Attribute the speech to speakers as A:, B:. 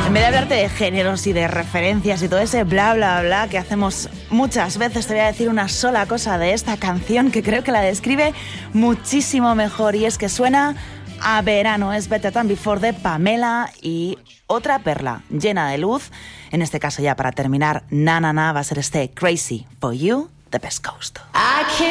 A: En vez de hablarte de géneros y de referencias y todo ese bla, bla, bla que hacemos muchas veces, te voy a decir una sola cosa de esta canción que creo que la describe muchísimo mejor, y es que suena a verano. Es Better Than Before de Pamela, y otra perla llena de luz, en este caso ya para terminar, na na na, va a ser este Crazy for You, The Best Coast.